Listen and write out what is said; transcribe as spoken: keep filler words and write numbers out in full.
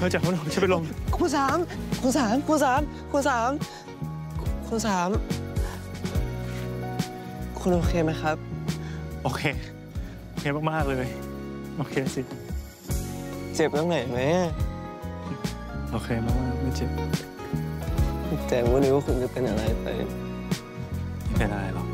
อจากคนฉันไปลงคุณสามคุณสามคุณสามคุณสามคุณสามคุณโอเคไหมครับโอเคโอเคมากๆเลยโอเคสิเจ็บตรงไหนไหมโอเคมากๆไม่เจ็บแต่วันนี้ว่าคุณจะเป็นอะไรไปไม่เป็นอะไรหรอก